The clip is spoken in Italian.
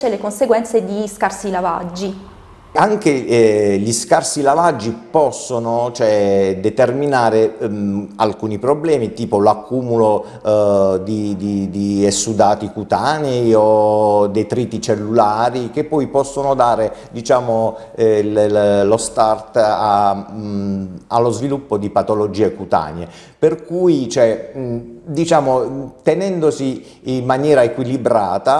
le conseguenze di scarsi lavaggi. Anche gli scarsi lavaggi possono, determinare alcuni problemi, tipo l'accumulo di esudati cutanei o detriti cellulari, che poi possono dare, diciamo, lo start allo sviluppo di patologie cutanee. Per cui, diciamo, tenendosi in maniera equilibrata,